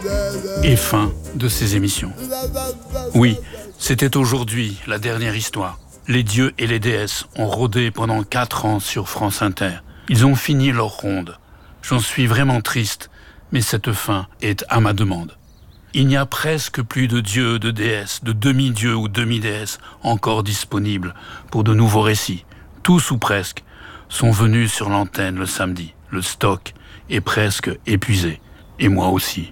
Et fin de ces émissions. Oui, c'était aujourd'hui la dernière histoire. Les dieux et les déesses ont rôdé pendant 4 ans sur France Inter. Ils ont fini leur ronde. J'en suis vraiment triste, mais cette fin est à ma demande. Il n'y a presque plus de dieux, de déesses, de demi-dieux ou demi-déesses encore disponibles pour de nouveaux récits. Tous ou presque sont venus sur l'antenne le samedi. Le stock est presque épuisé. Et moi aussi.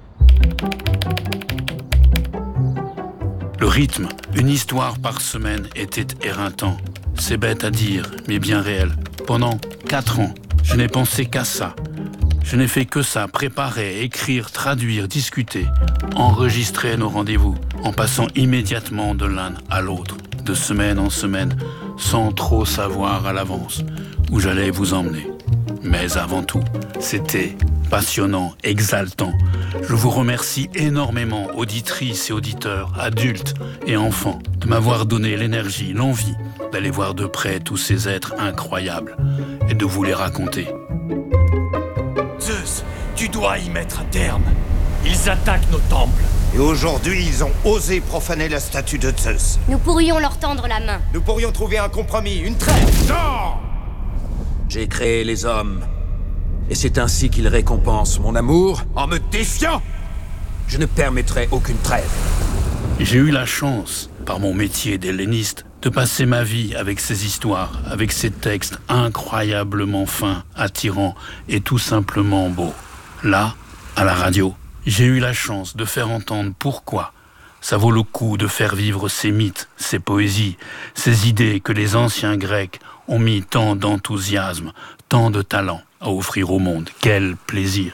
Le rythme, une histoire par semaine, était éreintant. C'est bête à dire, mais bien réel. Pendant 4 ans, je n'ai pensé qu'à ça. Je n'ai fait que ça, préparer, écrire, traduire, discuter, enregistrer nos rendez-vous, en passant immédiatement de l'un à l'autre, de semaine en semaine, sans trop savoir à l'avance où j'allais vous emmener. Mais avant tout, c'était passionnant, exaltant. Je vous remercie énormément, auditrices et auditeurs, adultes et enfants, de m'avoir donné l'énergie, l'envie d'aller voir de près tous ces êtres incroyables et de vous les raconter. Zeus, tu dois y mettre un terme. Ils attaquent nos temples. Et aujourd'hui, ils ont osé profaner la statue de Zeus. Nous pourrions leur tendre la main. Nous pourrions trouver un compromis, une trêve. Non! J'ai créé les hommes. Et c'est ainsi qu'ils récompensent mon amour en me défiant. Je ne permettrai aucune trêve. J'ai eu la chance, par mon métier d'helléniste, de passer ma vie avec ces histoires, avec ces textes incroyablement fins, attirants et tout simplement beaux. Là, à la radio, j'ai eu la chance de faire entendre pourquoi ça vaut le coup de faire vivre ces mythes, ces poésies, ces idées que les anciens Grecs ont mis tant d'enthousiasme, tant de talent à offrir au monde. Quel plaisir!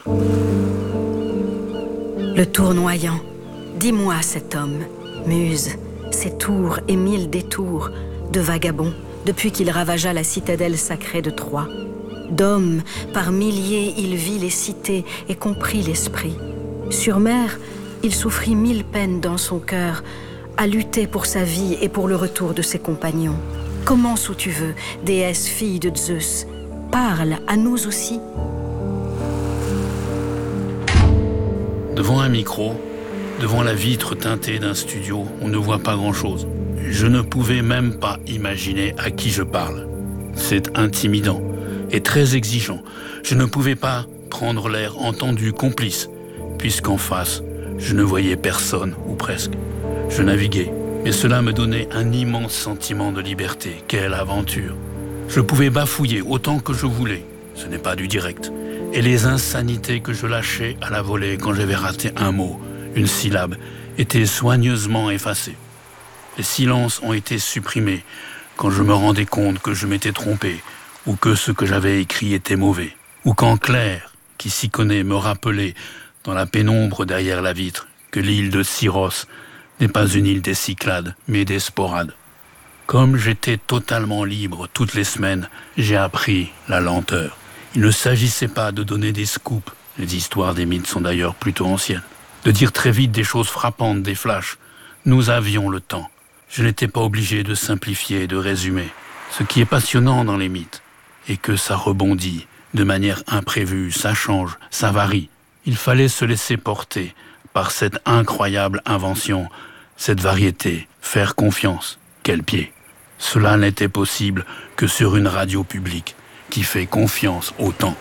Le tournoyant, dis-moi cet homme, muse, ses tours et 1000 détours de vagabond depuis qu'il ravagea la citadelle sacrée de Troie. D'hommes par milliers, il vit les cités et comprit l'esprit. Sur mer, il souffrit 1000 peines dans son cœur, à lutter pour sa vie et pour le retour de ses compagnons. Commence où tu veux, déesse fille de Zeus. Parle à nous aussi. Devant un micro, devant la vitre teintée d'un studio, on ne voit pas grand-chose. Je ne pouvais même pas imaginer à qui je parle. C'est intimidant et très exigeant. Je ne pouvais pas prendre l'air entendu complice, puisqu'en face, je ne voyais personne, ou presque. Je naviguais, mais cela me donnait un immense sentiment de liberté. Quelle aventure! Je pouvais bafouiller autant que je voulais. Ce n'est pas du direct. Et les insanités que je lâchais à la volée quand j'avais raté un mot, une syllabe, étaient soigneusement effacées. Les silences ont été supprimés quand je me rendais compte que je m'étais trompé ou que ce que j'avais écrit était mauvais. Ou quand Claire, qui s'y connaît, me rappelait dans la pénombre derrière la vitre que l'île de Syros n'est pas une île des Cyclades, mais des Sporades. Comme j'étais totalement libre toutes les semaines, j'ai appris la lenteur. Il ne s'agissait pas de donner des scoops, les histoires des mythes sont d'ailleurs plutôt anciennes, de dire très vite des choses frappantes, des flashs. Nous avions le temps. Je n'étais pas obligé de simplifier, de résumer. Ce qui est passionnant dans les mythes est que ça rebondit de manière imprévue, ça change, ça varie. Il fallait se laisser porter par cette incroyable invention, cette variété, faire confiance. Quel pied! Cela n'était possible que sur une radio publique qui fait confiance au temps.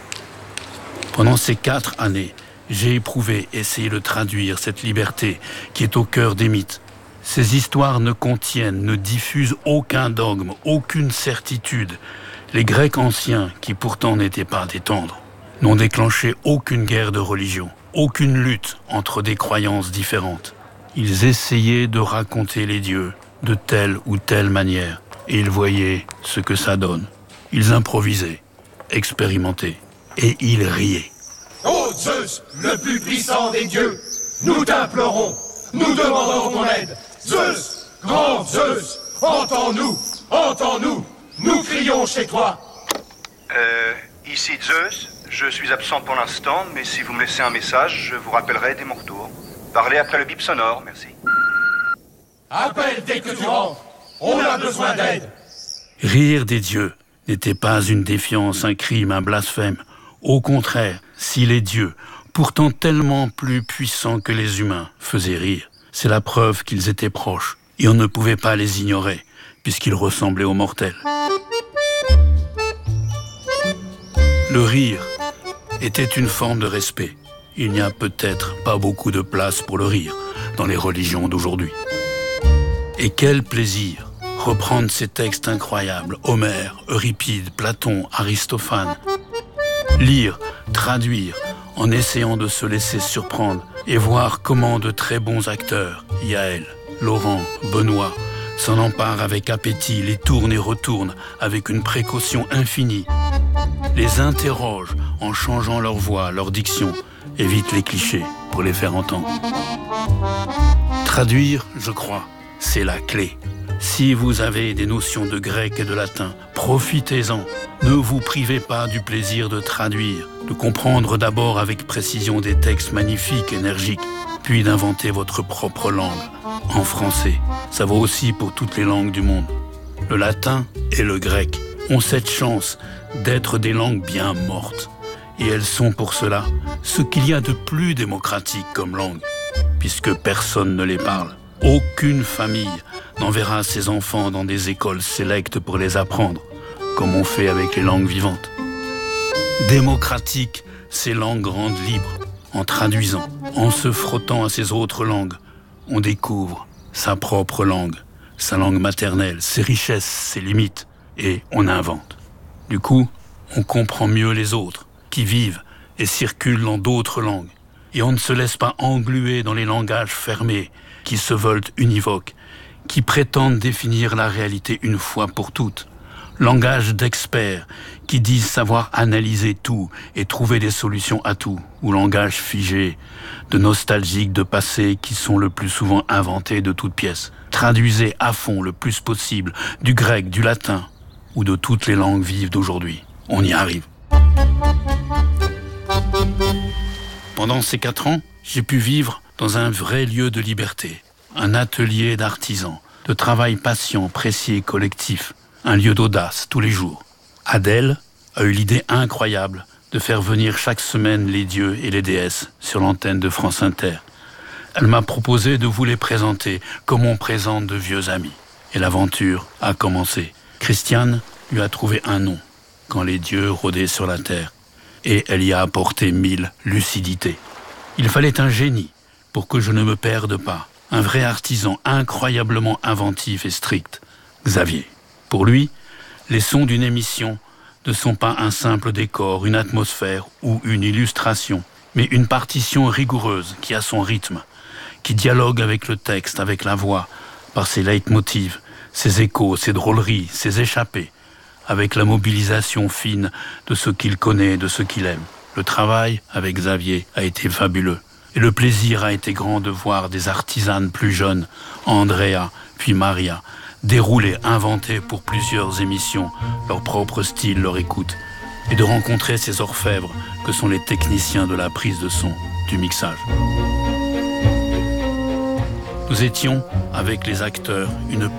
Pendant ces 4 années, j'ai éprouvé, essayé de traduire cette liberté qui est au cœur des mythes. Ces histoires ne contiennent, ne diffusent aucun dogme, aucune certitude. Les Grecs anciens, qui pourtant n'étaient pas des tendres, n'ont déclenché aucune guerre de religion, aucune lutte entre des croyances différentes. Ils essayaient de raconter les dieux de telle ou telle manière, et ils voyaient ce que ça donne. Ils improvisaient, expérimentaient, et ils riaient. Ô Zeus, le plus puissant des dieux, nous t'implorons, nous demandons ton aide. Zeus, grand Zeus, entends-nous, entends-nous, nous crions chez toi. Ici Zeus, je suis absent pour l'instant, mais si vous me laissez un message, je vous rappellerai dès mon retour. Parlez après le bip sonore, merci. Appelle dès que tu rentres, on a besoin d'aide. Rire des dieux n'était pas une défiance, un crime, un blasphème. Au contraire, si les dieux, pourtant tellement plus puissants que les humains, faisaient rire. C'est la preuve qu'ils étaient proches, et on ne pouvait pas les ignorer, puisqu'ils ressemblaient aux mortels. Le rire était une forme de respect. Il n'y a peut-être pas beaucoup de place pour le rire dans les religions d'aujourd'hui. Et quel plaisir reprendre ces textes incroyables, Homère, Euripide, Platon, Aristophane. Lire, traduire, en essayant de se laisser surprendre et voir comment de très bons acteurs, Yaël, Laurent, Benoît, s'en emparent avec appétit, les tournent et retournent avec une précaution infinie, les interrogent en changeant leur voix, leur diction, évitent les clichés pour les faire entendre. Traduire, je crois, c'est la clé. Si vous avez des notions de grec et de latin, profitez-en. Ne vous privez pas du plaisir de traduire, de comprendre d'abord avec précision des textes magnifiques, énergiques, puis d'inventer votre propre langue, en français. Ça vaut aussi pour toutes les langues du monde. Le latin et le grec ont cette chance d'être des langues bien mortes. Et elles sont pour cela ce qu'il y a de plus démocratique comme langue, puisque personne ne les parle. Aucune famille n'enverra ses enfants dans des écoles sélectes pour les apprendre, comme on fait avec les langues vivantes. Démocratique, ces langues rendent libres. En traduisant, en se frottant à ces autres langues, on découvre sa propre langue, sa langue maternelle, ses richesses, ses limites, et on invente. Du coup, on comprend mieux les autres, qui vivent et circulent dans d'autres langues. Et on ne se laisse pas engluer dans les langages fermés, qui se veulent univoques, qui prétendent définir la réalité une fois pour toutes. Langage d'experts qui disent savoir analyser tout et trouver des solutions à tout, ou langage figé de nostalgiques de passé qui sont le plus souvent inventés de toutes pièces. Traduisez à fond le plus possible du grec, du latin ou de toutes les langues vives d'aujourd'hui. On y arrive. Pendant ces 4 ans, j'ai pu vivre dans un vrai lieu de liberté, un atelier d'artisans, de travail patient, précis et collectif, un lieu d'audace tous les jours. Adèle a eu l'idée incroyable de faire venir chaque semaine les dieux et les déesses sur l'antenne de France Inter. Elle m'a proposé de vous les présenter comme on présente de vieux amis. Et l'aventure a commencé. Christiane lui a trouvé un nom quand les dieux rôdaient sur la terre. Et elle y a apporté 1000 lucidités. Il fallait un génie pour que je ne me perde pas. Un vrai artisan incroyablement inventif et strict, Xavier. Pour lui, les sons d'une émission ne sont pas un simple décor, une atmosphère ou une illustration, mais une partition rigoureuse qui a son rythme, qui dialogue avec le texte, avec la voix, par ses leitmotivs, ses échos, ses drôleries, ses échappées, avec la mobilisation fine de ce qu'il connaît, de ce qu'il aime. Le travail avec Xavier a été fabuleux. Et le plaisir a été grand de voir des artisanes plus jeunes, Andrea puis Maria, dérouler, inventer pour plusieurs émissions leur propre style, leur écoute, et de rencontrer ces orfèvres que sont les techniciens de la prise de son, du mixage. Nous étions, avec les acteurs, une